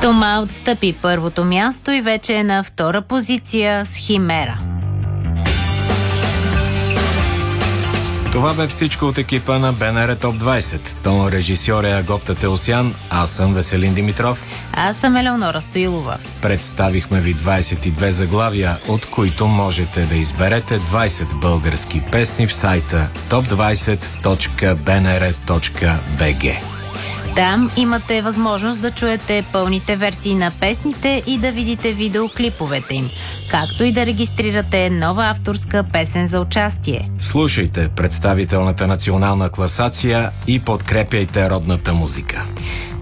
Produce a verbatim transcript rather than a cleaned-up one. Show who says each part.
Speaker 1: Тома отстъпи първото място и вече е на втора позиция с Химера.
Speaker 2: Това бе всичко от екипа на БНР Топ двайсет. Тон режисьор е Агопта Теосян, аз съм Веселин Димитров.
Speaker 1: Аз съм Елеонора Стоилова.
Speaker 2: Представихме ви двайсет и две заглавия, от които можете да изберете двайсет български песни в сайта топ двайсет точка б н р точка б г.
Speaker 1: Там имате възможност да чуете пълните версии на песните и да видите видеоклиповете им, както и да регистрирате нова авторска песен за участие.
Speaker 2: Слушайте представителната национална класация и подкрепяйте родната музика.